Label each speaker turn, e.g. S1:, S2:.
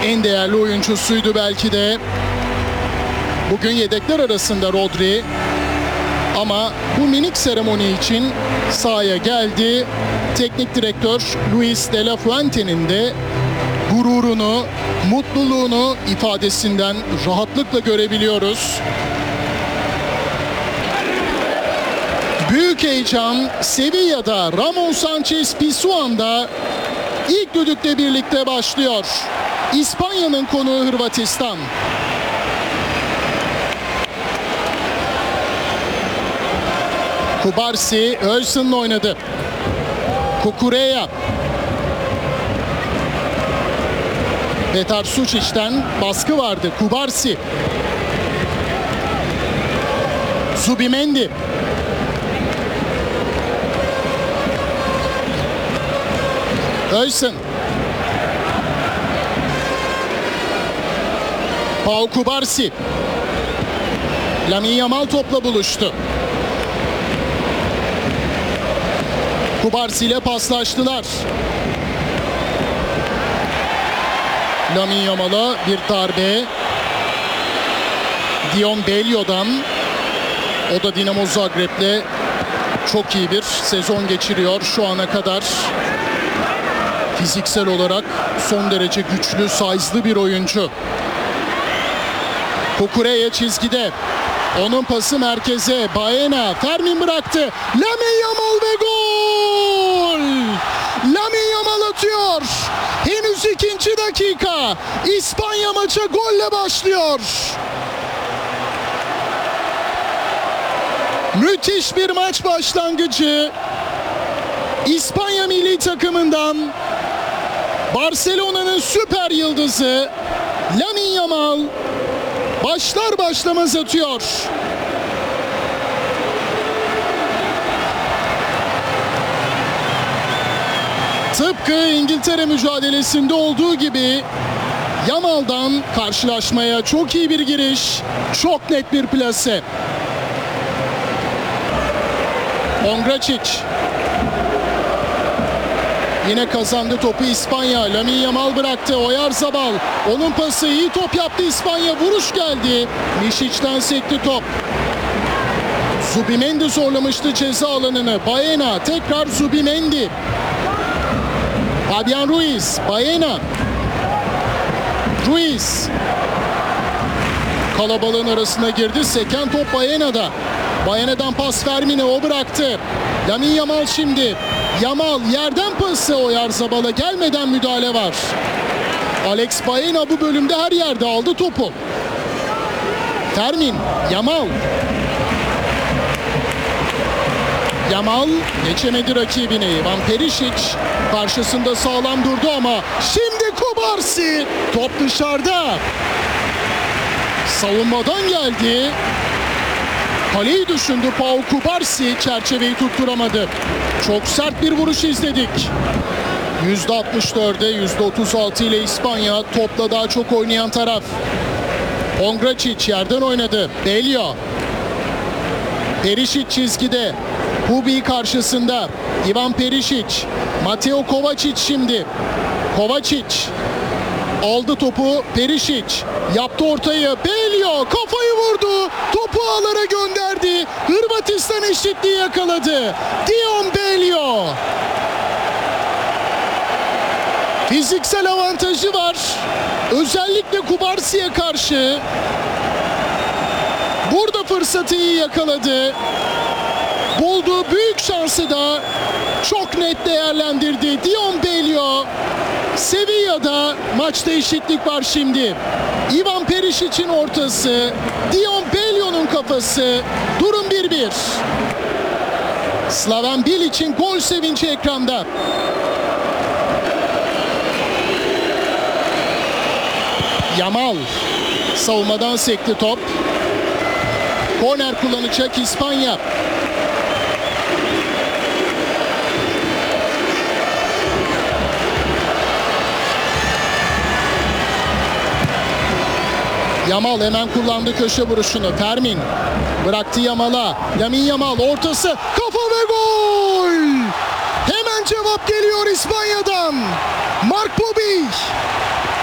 S1: en değerli oyuncusuydu belki de. Bugün yedekler arasında Rodri. Ama bu minik seremoni için sahaya geldi. Teknik direktör Luis de la Fuente'nin de gururunu, mutluluğunu ifadesinden rahatlıkla görebiliyoruz. Büyük heyecan Sevilla'da, Ramon Sanchez Pizjuan'da ilk düdükle birlikte başlıyor. İspanya'nın konuğu Hırvatistan. Kubarsi Özsın'la oynadı. Kukureya. Petar Suçic'ten baskı vardı. Kubarsi. Zubimendi. Özsın. Pau Kubarsi. Lamine Yamal topla buluştu. Kubarsi ile paslaştılar. Lamine Yamal'a bir darbe. Dion Bellio'dan. O da Dinamo Zagreb'le çok iyi bir sezon geçiriyor şu ana kadar. Fiziksel olarak son derece güçlü, size'lı bir oyuncu. Kukureya çizgide. Onun pası merkeze. Baena. Fermin bıraktı. Lamine Yamal ve gol! Lamine Yamal atıyor. Henüz 2. dakika. İspanya maça golle başlıyor. Müthiş bir maç başlangıcı. İspanya milli takımından Barcelona'nın süper yıldızı Lamine Yamal başlar başlamaz atıyor. Tıpkı İngiltere mücadelesinde olduğu gibi Yamal'dan karşılaşmaya çok iyi bir giriş, çok net bir plase. Ongracic. Yine kazandı topu İspanya. Lamine Yamal bıraktı. Oyarzabal. Onun pası, iyi top yaptı İspanya. Vuruş geldi. Mišić'ten sekti top. Zubimendi zorlamıştı ceza alanını. Baena. Tekrar Zubimendi. Fabian Ruiz. Baena. Ruiz. Kalabalığın arasına girdi. Seken top Baena'da. Baena'dan pas Fermin'e, o bıraktı. Lamine Yamal şimdi. Yamal yerden pası, Oyarzabal'a gelmeden müdahale var. Alex Baena bu bölümde her yerde aldı topu. Fermin, Yamal. Yamal geçemedi rakibini. Ivan Perisic karşısında sağlam durdu ama şimdi Kubarsi. Top dışarıda. Savunmadan geldi. Kaleyi düşündü Pau Kubarsi, çerçeveyi tutturamadı. Çok sert bir vuruş izledik. %64'e %36 ile İspanya topla daha çok oynayan taraf. Ongracic yerden oynadı. Bellio. Perisic çizgide. Hubi karşısında. Ivan Perisic. Mateo Kovacic şimdi. Kovacic. Aldı topu Perisic. Yaptı ortayı. Bellio kafayı vurdu. Topu ağlara gönderdi. Hırvatistan eşitliği yakaladı. Dion Bellio. Fiziksel avantajı var. Özellikle Kubarsi'ye karşı. Burada fırsatı iyi yakaladı. Bulduğu büyük şansı da çok net değerlendirdi. Dion Bellio. Sevilla'da maçta eşitlik var şimdi. Ivan Perisic'in ortası, Dion Bellio'nun kafası. Durum 1-1. Slaven Bilic'in gol sevinci ekranda. Yamal savunmadan sekti top. Korner kullanacak İspanya. Yamal hemen kullandı köşe vuruşunu. Fermin bıraktı Yamal'a. Lamine Yamal ortası, kafa ve gol! Hemen cevap geliyor İspanya'dan. Marc Bobi.